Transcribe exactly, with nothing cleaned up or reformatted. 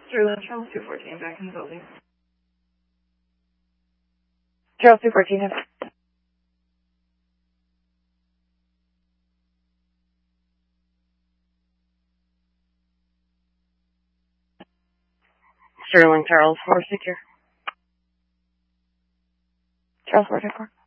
Sterling, Charles two fourteen, back in the building. Charles two fourteen, have Sterling, Charles four secure. Charles four two four.